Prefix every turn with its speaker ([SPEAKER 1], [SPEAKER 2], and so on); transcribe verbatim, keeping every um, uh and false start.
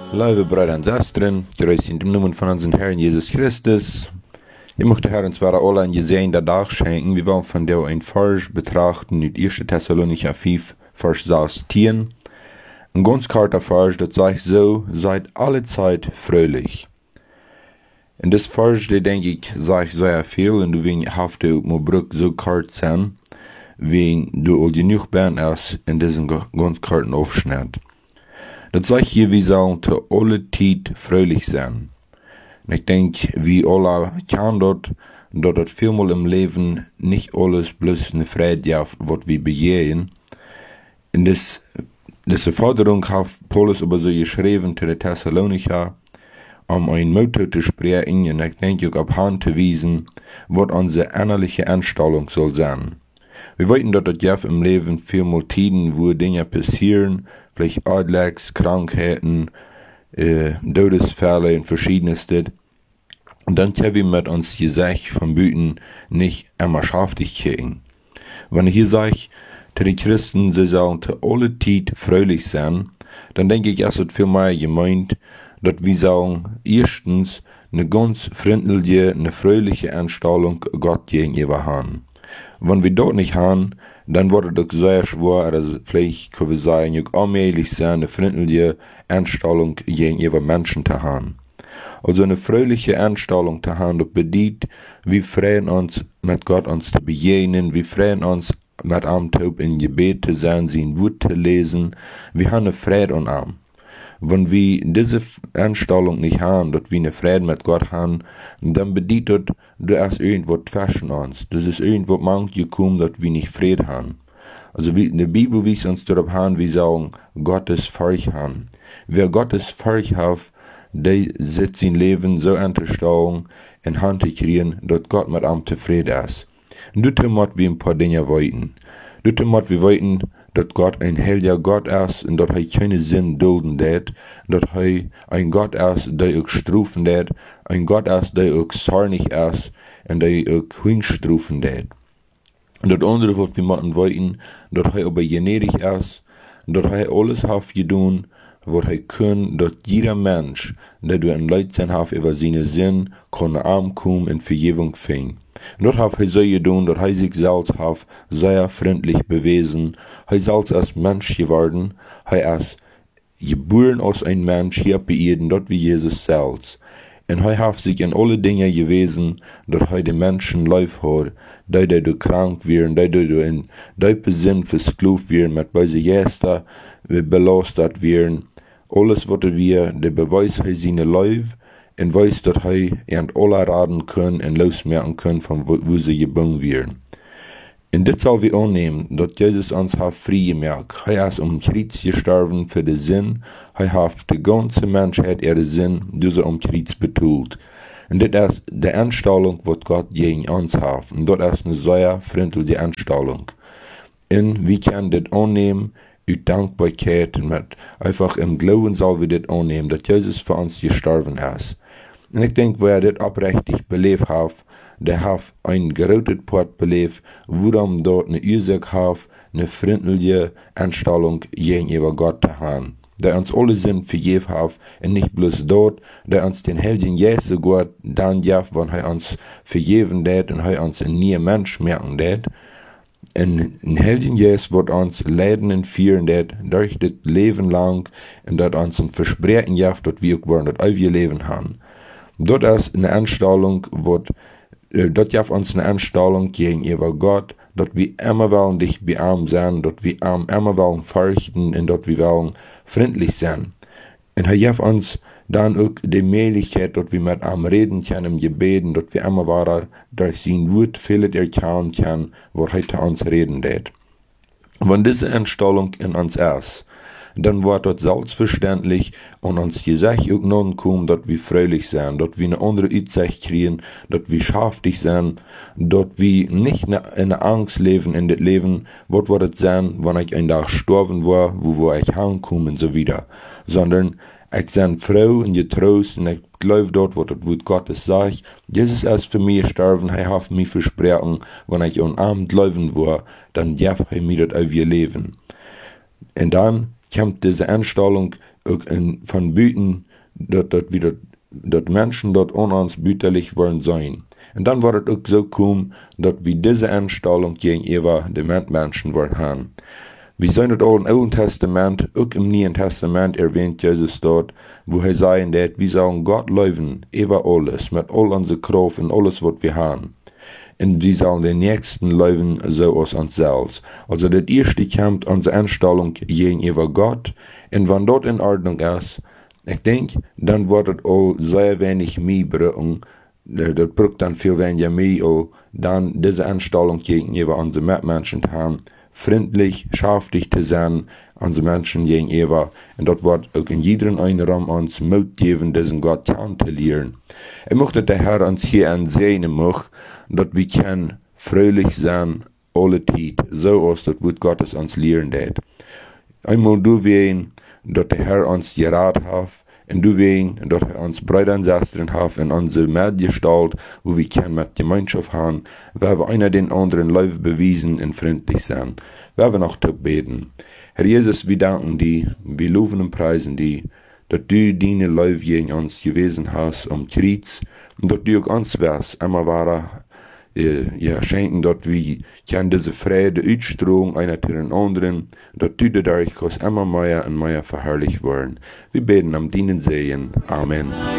[SPEAKER 1] Lieve Brüder und Schwestern, grüß in dem Namen von unserem Herrn Jesus Christus. Ich möchte Herren zwar alle ein Gesehen der Tag schenken, wir wollen von der ein Vers betrachten, in erster Thessalonicher fünf, Vers sechzehn. Ein ganz karter Vers, das sagt so, seid alle Zeit fröhlich. In das Vers, der denke ich, sagt sehr viel, und du wirst hafte mal Brück so kart sein, wie du all genug bist, als in diesen ganz karten Aufschnitt. Das sagt hier, wir sollen zu alle Zeit fröhlich sein. Und ich denke, wie alle kann dort, dass das vielmal im Leben nicht alles bloß eine Freude ist, was wir begehen. In das, diese Forderung hat Paulus aber so geschrieben zu den Thessalonicher, um ein Motto zu sprechen, und ich denke auch auf Hand zu wiesen, was unsere innerliche Einstellung soll sein. Wir wissen, dass das ja im Leben vielmal Tiden, wo Dinge passieren, vielleicht Adlegs, Krankheiten, äh, Todesfälle und verschiedenes. Und dann können wir mit uns Gesicht von Büten nicht immer schaftig kriegen. Wenn ich hier sage, zu den Christen, sie sollen zu alle Zeit fröhlich sein, dann denke ich, es wird viel mehr gemeint, dass wir sollen erstens eine ganz freundliche, eine fröhliche Einstellung Gott gegenüber haben. Wenn wir dort nicht haben, dann wird es sehr schwer, also vielleicht können wir sagen, auch allmählich sein, eine freundliche Einstellung gegenüber Menschen zu haben. Also eine fröhliche Einstellung zu haben, das bedeutet, wir freuen uns, mit Gott uns zu begegnen, wir freuen uns, mit ihm in Gebet zu sein, sein Wort zu lesen, wir haben eine Freude an ihm. Wenn wir diese Einstellung nicht haben, dass wir eine Freude mit Gott haben, dann bedeutet das, du hast irgendwo zwischen uns. Das ist irgendwo manchmal gekommen, dass wir nicht Frieden haben. Also wie in der Bibel wies uns darauf an, wir sagen, Gottes Furcht haben. Wer Gottes Furcht hat, der setzt sein Leben so an der Stellung in Hand zu kriegen, dass Gott mit ihm zufrieden ist. Und du musst wir ein paar Dinge weiten. Du musst wir weiten, dass Gott ein heiliger Gott ist und dass er keine Sinn dulden wird, dass er ein Gott ist, der auch strufen wird, ein Gott ist, der auch zornig ist und der auch hinstrufen wird. Und das andere, was wir machen wollen, dass er aber gnädig ist, dass er alles hat getan, was er kann, dass jeder Mensch, der durch ein Leidsein hat über seine Sinn, kann ankommen und Vergebung finden. Und dort hat er so getan, dass er sich selbst hat sehr freundlich bewiesen. Er selbst als Mensch geworden, er ist geboren aus ein Mensch hier bei Erden, dort wie Jesus selbst. Und er hat sich in alle Dinge gewesen, dass er den Menschen lief hat, die, die du krank werden, die, die du in deinem Sinn versklavt werden, mit bei sich Gäste belastet werden. Alles, was wir, der Beweis er seine Life, und weiß, dass er und alle raten können und losmerken können, von wo, wo sie gebunden werden. Und das soll wir annehmen, dass Jesus uns hat frei gemerkt. Er ist um Kreuz gestorben für den Sinn. Er hat die ganze Menschheit ihren Sinn, die sie um Kreuz betont. Und das ist die Einstellung, was Gott gegen uns hat. Und das ist eine sehr freundliche Einstellung. Und wir können das annehmen, mit Dankbarkeit und mit einfach im Glauben soll wir das annehmen, dass Jesus für uns gestorben ist. Und ich denke, wer das abrechtig belebt hat, der hat ein gerautet Port belebt, worum dort eine Ursache hat, eine freundliche Einstellung gegenüber Gott zu haben. Der uns alle Sinn vergeben hat, und nicht bloß dort, der uns den Heiligen Jesus Gott dann gibt, wenn er uns vergeben hat und er uns ein neuer Mensch merken hat. En een Heiligen Jesus wird uns leiden und führen, dat durch das Leben lang, und dat uns ein Versprechen gibt, dass wir auch wollen, dass wir Leben haben. Dort ist eine Einstellung, wird, äh, dort gibt uns eine Einstellung gegenüber Gott, dass wir immer wollen dich bei ihm sein, dass wir ihm immer wollen fürchten und dass wir wollen freundlich sein. Und er gibt uns dann auch die Möglichkeit, dass wir mit ihm reden können im Gebeten, dass wir immer weiter durch sein Wort vieles erkennen können, was er zu uns reden wird. Wenn diese Einstellung in uns ist, dann wird das selbstverständlich und uns gesagt auch nun kommen, dass wir fröhlich sind, dass wir eine andere Aussicht kriegen, dass wir schaftig sind, dass wir nicht in einer Angst leben in das Leben, was wird es sein, wenn ich ein Tag sterben war, wo, wo ich heimkomme und so wieder, sondern ich bin froh und getrost und ich glaube dort, was das Wort Gottes sagt. Jesus ist für mich gestorben, er hat mich versprochen, wenn ich am Abend leben war, dann darf er mir das auch wieder leben. Und dann kommt diese Einstellung auch in, von Büten, dat, dat wieder, dat Menschen dort on uns bütterlich wollen sein. Und dann war es auch so kom, dass wir diese Einstellung gegenüber den Menschen wollen haben. Wir sehen es auch im Alten Testament, auch im Neuen Testament erwähnt Jesus dort, wo er sagt, dass wir sollen Gott leben, über alles, mit all unserer Kraft und alles, was wir haben. Und wir sollen den Nächsten leben, so aus uns selbst. Also das erste kommt unsere Einstellung gegenüber Gott, und wenn dort in Ordnung ist, ich denke, dann wird es auch sehr wenig mehr brauchen. Das braucht dann viel weniger mehr, auch dann diese Einstellung gegenüber unseren Mitmenschen zu haben, freundlich, scharflich zu sein, unseren Menschen gegenüber. Und dort wird auch in jedem einen Raum uns Mut geben, diesen Gott kennenzulernen. Ich möchte der Herr uns hier ansehen, dass wir können fröhlich sein, alle Zeit, so aus, das wird Gottes uns lehren wird. Einmal du wehen, dass der Herr uns gerat hat, und du wehen, dass er uns Brüder und Schwestern hat in unsere Mitgestalt, wo wir können mit Gemeinschaft haben, weil wir einer den anderen Leute bewiesen und freundlich sein. Wir werden auch beten. Herr Jesus, wir danken dir, wir loben und preisen dir, dass du deine Leute gegen uns gewesen hast, um Krieg, und dass du auch uns wärst, immer wahrer, äh, ja, schenken, dass wir können diese Freude ausstrahlen, einer zu den anderen, dass du dadurch immer mehr und mehr verherrlicht werden. Wir beten am deinen Segen. Amen.